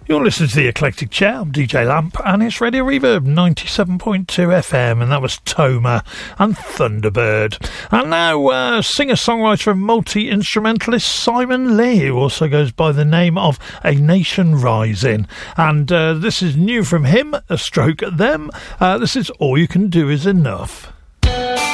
You're listening to The Eclectic Chair. I'm DJ Lamp, and it's Radio Reverb 97.2 FM, and that was Toma and Thunderbird. And now, singer-songwriter and multi-instrumentalist Simon Lee, who also goes by the name of A Nation Rising. And this is new from him, a stroke at them. This is All You Can Do Is Enough.